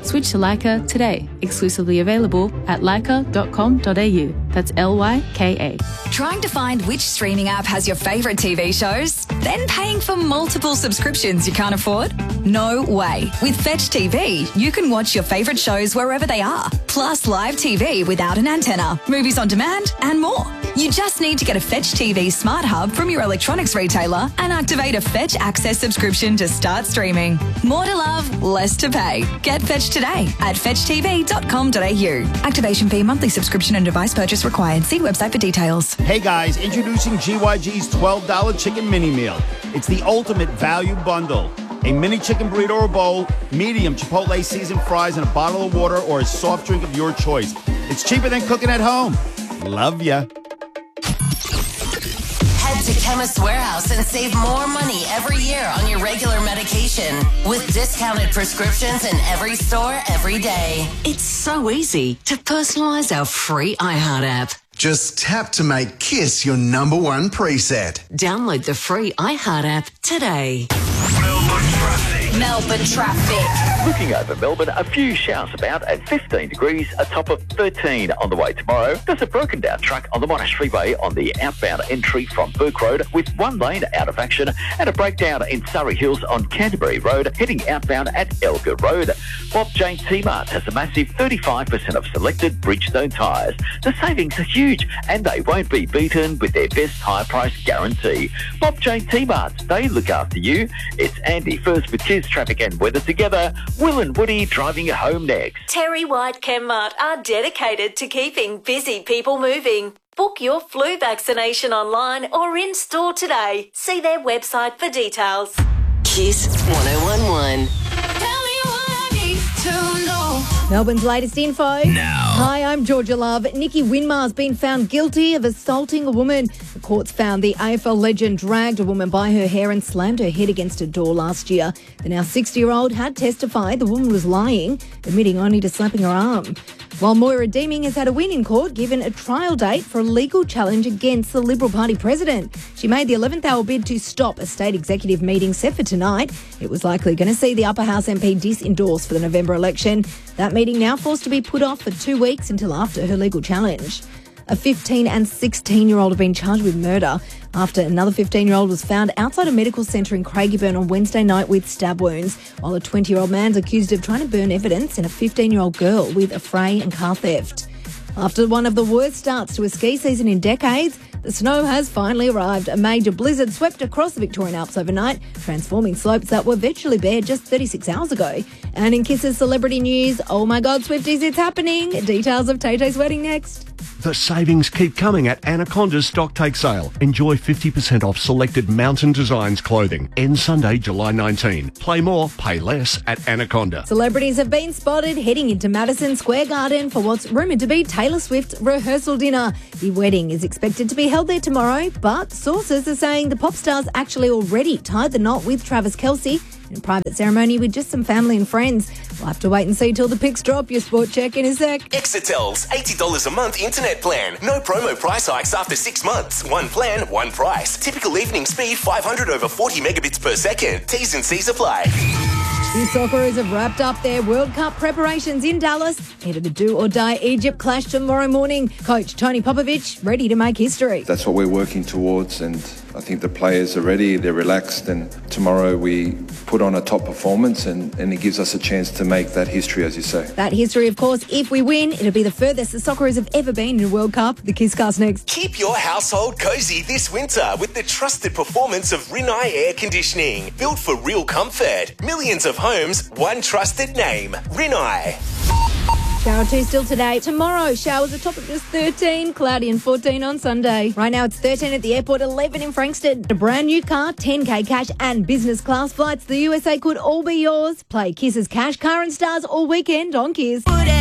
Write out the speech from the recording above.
Switch to Leica today. Exclusively available at leica.com.au. That's Lyka. Trying to find which streaming app has your favourite TV shows? Then paying for multiple subscriptions you can't afford? No way. With Fetch TV, you can watch your favourite shows wherever they are, plus live TV without an antenna, movies on demand, and more. You just need to get a Fetch TV Smart Hub from your electronics retailer and activate a Fetch Access subscription to start streaming. More to love, less to pay. Get Fetch today at fetchtv.com.au. Activation fee, monthly subscription and device purchase required. See website for details. Hey guys, introducing GYG's $12 chicken mini meal. It's the ultimate value bundle. A mini chicken burrito or bowl, medium Chipotle seasoned fries, and a bottle of water or a soft drink of your choice. It's cheaper than cooking at home. Love ya. Head to Chemist Warehouse and save more money every year on your regular medication with discounted prescriptions in every store every day. It's so easy to personalise our free iHeart app. Just tap to make Kiss your number one preset. Download the free iHeart app today. Melbourne traffic. Looking over Melbourne, a few showers about at 15 degrees, a top of 13 on the way tomorrow. There's a broken down truck on the Monash Freeway on the outbound entry from Burke Road with one lane out of action, and a breakdown in Surrey Hills on Canterbury Road heading outbound at Elgar Road. Bob Jane T-Mart has a massive 35% of selected Bridgestone tyres. The savings are huge and they won't be beaten with their best high price guarantee. Bob Jane T-Mart, they look after you. It's Andy first with Kids Traffic and Weather together. Will and Woody driving you home next. Terry White Chemmart are dedicated to keeping busy people moving. Book your flu vaccination online or in store today. See their website for details. Kiss 1011. Melbourne's latest info. Now. Hi, I'm Georgia Love. Nikki Winmar's been found guilty of assaulting a woman. The courts found the AFL legend dragged a woman by her hair and slammed her head against a door last year. The now 60-year-old had testified the woman was lying, admitting only to slapping her arm. While Moira Deeming has had a win in court, given a trial date for a legal challenge against the Liberal Party president. She made the 11th hour bid to stop a state executive meeting set for tonight. It was likely going to see the Upper House MP disendorsed for the November election. That meeting now forced to be put off for 2 weeks until after her legal challenge. A 15 and 16-year-old have been charged with murder after another 15-year-old was found outside a medical centre in Craigieburn on Wednesday night with stab wounds, while a 20-year-old man's accused of trying to burn evidence in a 15-year-old girl with affray and car theft. After one of the worst starts to a ski season in decades, the snow has finally arrived. A major blizzard swept across the Victorian Alps overnight, transforming slopes that were virtually bare just 36 hours ago. And in Kiss's celebrity news, oh my God, Swifties, it's happening. Details of Tay-Tay's wedding next. The savings keep coming at Anaconda's Stocktake sale. Enjoy 50% off selected Mountain Designs clothing. Ends Sunday, July 19. Play more, pay less at Anaconda. Celebrities have been spotted heading into Madison Square Garden for what's rumoured to be Taylor Swift's rehearsal dinner. The wedding is expected to be held there tomorrow, but sources are saying the pop star's actually already tied the knot with Travis Kelce in a private ceremony with just some family and friends. We'll have to wait and see till the pics drop. Your sport check in a sec. Exetel's $80 a month internet plan. No promo price hikes after 6 months. One plan, one price. Typical evening speed 500 over 40 megabits per second. T's and C's apply. The Socceroos have wrapped up their World Cup preparations in Dallas ahead of the do-or-die Egypt clash tomorrow morning. Coach Tony Popovic ready to make history. That's what we're working towards, and I think the players are ready, they're relaxed, and tomorrow we put on a top performance and it gives us a chance to make that history, as you say. That history, of course, if we win, it'll be the furthest the Socceroos have ever been in a World Cup. The Kisscast next. Keep your household cozy this winter with the trusted performance of Rinnai Air Conditioning. Built for real comfort. Millions of homes, one trusted name. Rinnai. Shower 2 still today. Tomorrow, showers a top of just 13, cloudy and 14 on Sunday. Right now it's 13 at the airport, 11 in Frankston. A brand new car, 10K cash and business class flights to the USA could all be yours. Play Kiss's Cash, Car and Stars all weekend on Kiss.